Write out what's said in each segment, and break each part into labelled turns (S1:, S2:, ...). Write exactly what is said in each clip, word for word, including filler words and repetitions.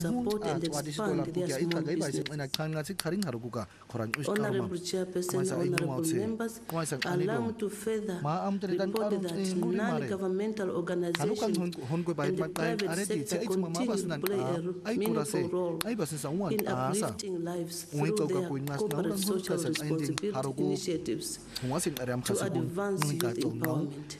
S1: support and expand their small businesses. Honorable Chairperson, honorable members, allow me to further report that non-governmental organizations and the private sector continue to play a meaningful role in uplifting lives through their corporate social responsibility initiatives to advance youth empowerment.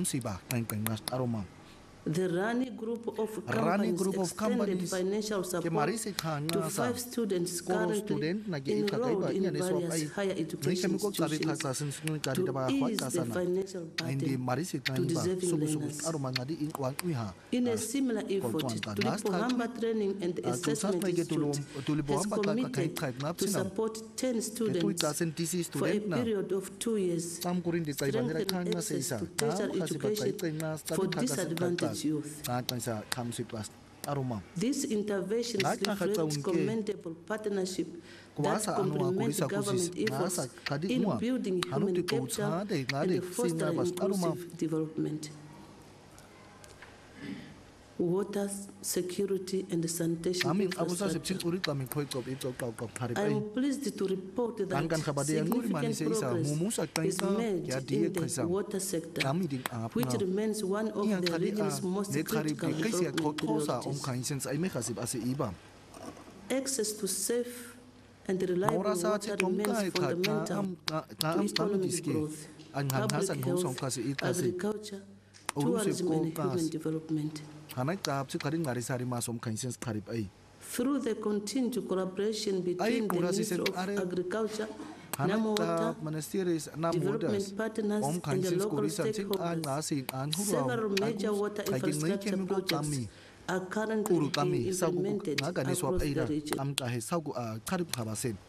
S1: The Rani Group of Companies
S2: Group of
S1: extended
S2: companies
S1: financial support to five students currently enrolled in various higher education institutions to ease the financial burden to deserving learners. In a similar effort, Tulipohamba Training and Assessment Institute has committed to support ten students for a period of two years, strengthening access to tertiary education for disadvantaged youth. These interventions reflect commendable partnership that complement government efforts in building human capital and fostering inclusive development. Water security and sanitation infrastructure. I am pleased to report that significant progress is made in the water sector, which remains one of the region's most critical development priorities. Access to safe and reliable water remains fundamental to economic growth, public health, agriculture, tourism and human development. Through the continued collaboration between the Ministry of Agriculture, NAMWATA, development partners and the local stakeholders, several major water infrastructure projects are currently being implemented across the region.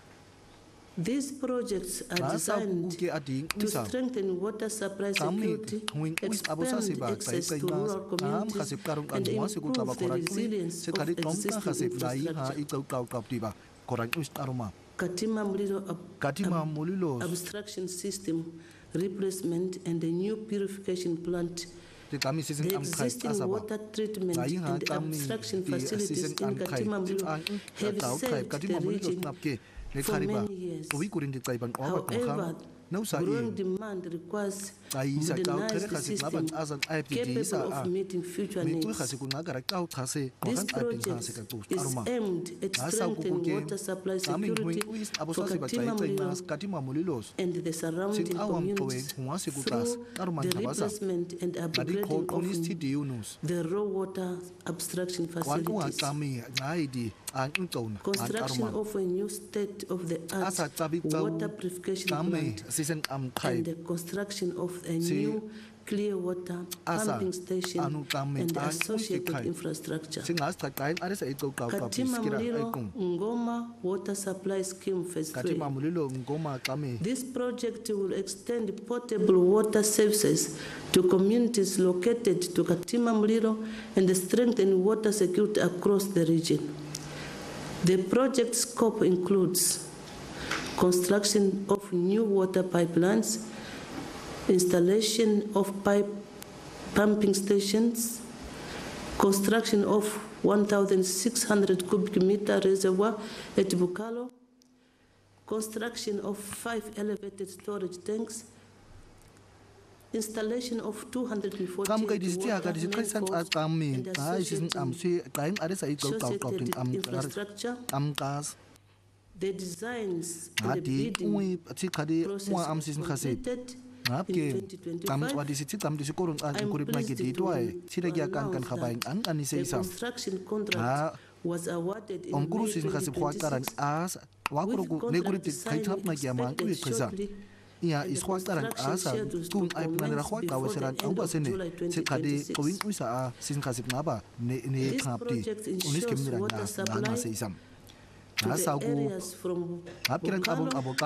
S1: These projects are designed to strengthen water supply security, expand access to rural communities, and improve the resilience of existing infrastructure. Katima Mulilo ab ab abstraction system replacement and a new purification plant. The existing water treatment and abstraction facilities in Katima Mulilo have served the region for many years. However, growing demand requires modernized systems capable of meeting future needs. This project is aimed at strengthening water supply security for Katima Mulilo and the surrounding communities through the replacement and upgrading of the raw water abstraction facilities. Construction of a new state-of-the-art water purification plant and the construction of a new clear water pumping station and associated infrastructure. Katima Mulilo Ngoma Water Supply Scheme Phase three. This project will extend potable water services to communities located to Katima Mulilo and strengthen water security across the region. The project scope includes construction of new water pipelines, installation of pipe pumping stations, construction of one thousand six hundred cubic meter reservoir at Bukalo, construction of five elevated storage tanks, installation of two hundred forty-eight infrastructure, the designs and the bidding process completed in twenty twenty-five. I'm pleased to announce that the construction contract was awarded in May twenty twenty-six, with contract signing expected shortly.
S2: Yeah,
S1: is what that I scheduled to commence before the end of July twenty twenty-six. This project ensures water supply to the areas from Bukalo,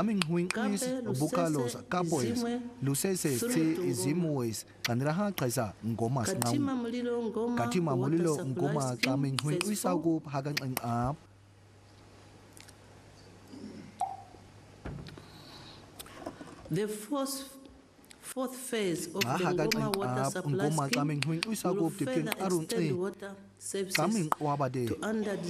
S1: Kabe, Lusese, Izimwe, Katima Mulilo Ngoma water supply scheme phase four. The first fourth phase of the Ngoma water supply scheme will further extend water services to under